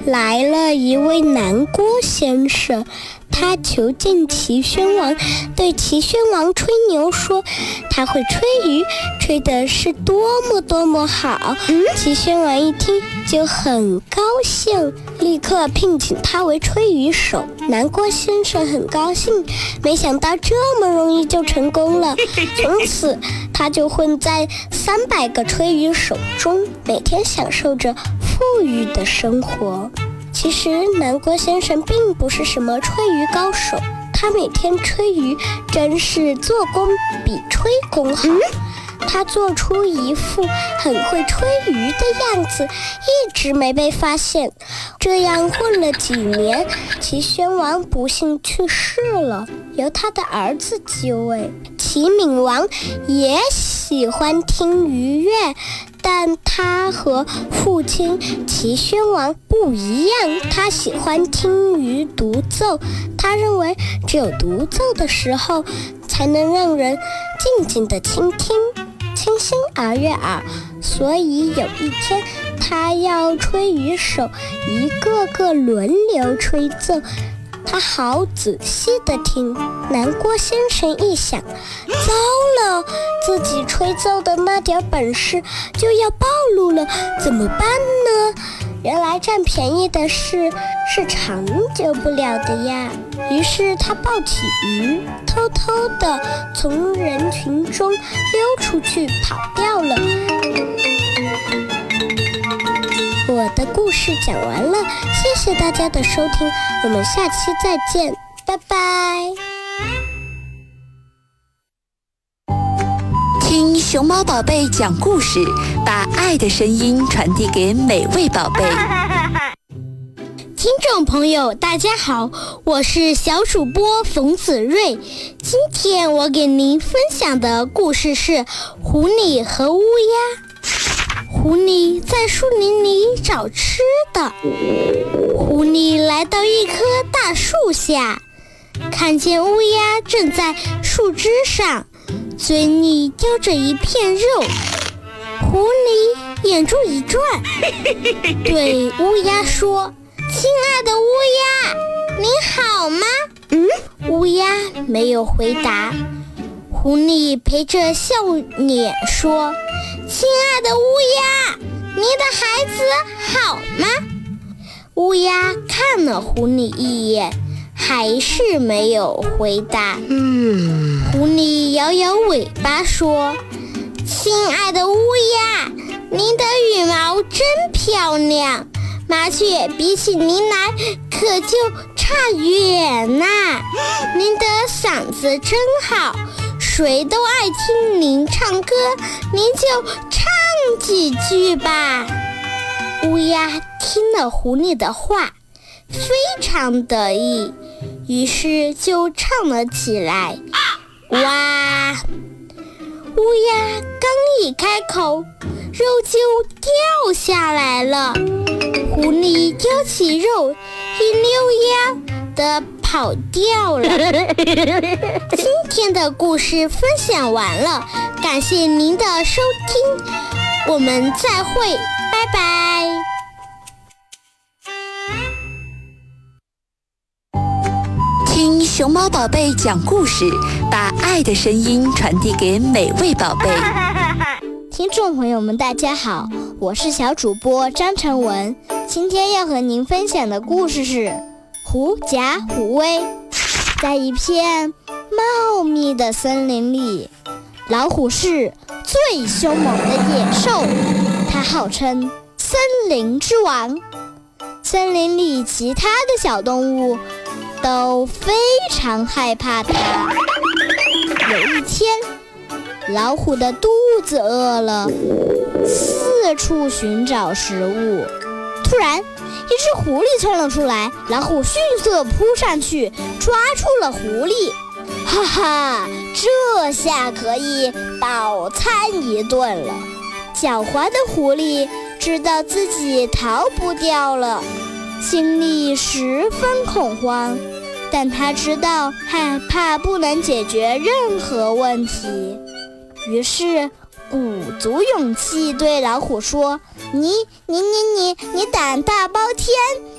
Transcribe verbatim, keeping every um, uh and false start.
来了一位南郭先生，他求见齐宣王，对齐宣王吹牛说他会吹竽，吹的是多么多么好。嗯，齐宣王一听就很高兴，立刻聘请他为吹竽手。南郭先生很高兴，没想到这么容易就成功了。从此他就混在三百个吹竽手中，每天享受着富裕的生活。其实南郭先生并不是什么吹竽高手，他每天吹竽真是做工比吹功好。嗯，他做出一副很会吹竽的样子，一直没被发现。这样混了几年，齐宣王不幸去世了，由他的儿子继位。齐闵王也喜欢听竽乐，但他和父亲齐宣王不一样，他喜欢听竽独奏。他认为只有独奏的时候才能让人静静地倾听，清新而悦耳。所以有一天他要吹竽手一个个轮流吹奏，他好仔细地听。南郭先生一想，糟了，自己吹奏的那点本事就要暴露了，怎么办呢？原来占便宜的事是长久不了的呀。于是他抱起鱼，偷偷地从人群中溜出去跑掉了。我的故事讲完了，谢谢大家的收听，我们下期再见，拜拜。 听熊猫宝贝讲故事，把爱的声音传递给每位宝贝。 听众朋友大家好，我是小主播冯子睿。今天我给您分享的故事是狐狸和乌鸦。狐狸在树林里找吃的，狐狸来到一棵大树下，看见乌鸦正在树枝上，嘴里叼着一片肉。狐狸眼珠一转，对乌鸦说：“亲爱的乌鸦，你好吗？”嗯，乌鸦没有回答。狐狸陪着笑脸说：“亲爱的乌鸦，你的孩子好吗？”乌鸦看了狐狸一眼，还是没有回答。嗯，狐狸摇摇尾巴说：“亲爱的乌鸦，您的羽毛真漂亮，麻雀比起您来可就差远呐。您的嗓子真好，谁都爱听您唱歌，您就唱几句吧。”乌鸦听了狐狸的话，非常得意，于是就唱了起来。哇！乌鸦刚一开口，肉就掉下来了。狐狸叼起肉，一溜烟的跑掉了。今天的故事分享完了，感谢您的收听，我们再会，拜拜。 听熊猫宝贝讲故事，把爱的声音传递给每位宝贝。 听众朋友们大家好，我是小主播张成文。今天要和您分享的故事是狐假虎威。在一片茂密的森林里，老虎是最凶猛的野兽，它号称森林之王。森林里其他的小动物都非常害怕它。有一天，老虎的肚子饿了，四处寻找食物。突然，一只狐狸窜了出来，老虎迅速扑上去，抓住了狐狸。哈哈，这下可以饱餐一顿了。狡猾的狐狸知道自己逃不掉了，心里十分恐慌，但他知道害怕不能解决任何问题，于是鼓足勇气对老虎说：“你你你你你胆大包天，